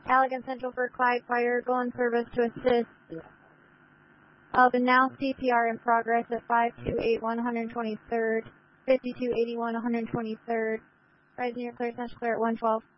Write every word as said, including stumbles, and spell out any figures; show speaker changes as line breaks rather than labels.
Allegan Central for Clyde Fire, go in service to assist. Uh, the now C P R in progress at five two eight one, one twenty-third, fifty-two eighty-one, one twenty-third. Rising your clear, Central clear at one twelve.